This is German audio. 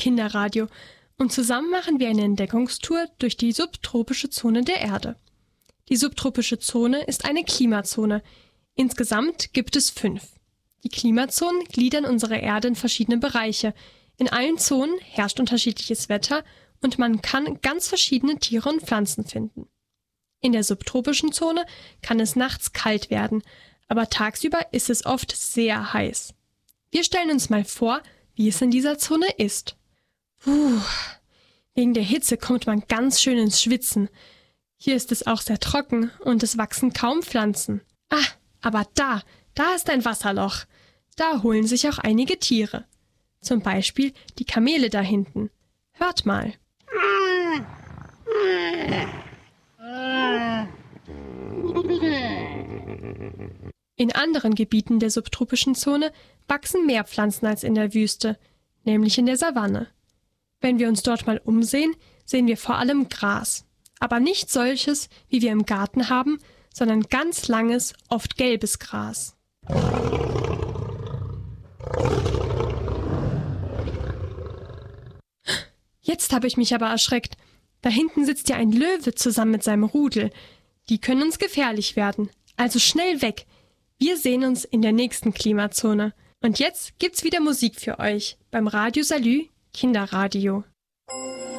Kinderradio und zusammen machen wir eine Entdeckungstour durch die subtropische Zone der Erde. Die subtropische Zone ist eine Klimazone. Insgesamt gibt es 5. Die Klimazonen gliedern unsere Erde in verschiedene Bereiche. In allen Zonen herrscht unterschiedliches Wetter und man kann ganz verschiedene Tiere und Pflanzen finden. In der subtropischen Zone kann es nachts kalt werden, aber tagsüber ist es oft sehr heiß. Wir stellen uns mal vor, wie es in dieser Zone ist. Wegen der Hitze kommt man ganz schön ins Schwitzen. Hier ist es auch sehr trocken und es wachsen kaum Pflanzen. Aber da ist ein Wasserloch. Da holen sich auch einige Tiere. Zum Beispiel die Kamele da hinten. Hört mal. In anderen Gebieten der subtropischen Zone wachsen mehr Pflanzen als in der Wüste, nämlich in der Savanne. Wenn wir uns dort mal umsehen, sehen wir vor allem Gras. Aber nicht solches, wie wir im Garten haben, sondern ganz langes, oft gelbes Gras. Jetzt habe ich mich aber erschreckt. Da hinten sitzt ja ein Löwe zusammen mit seinem Rudel. Die können uns gefährlich werden. Also schnell weg. Wir sehen uns in der nächsten Klimazone. Und jetzt gibt's wieder Musik für euch beim Radio Salü Kinderradio.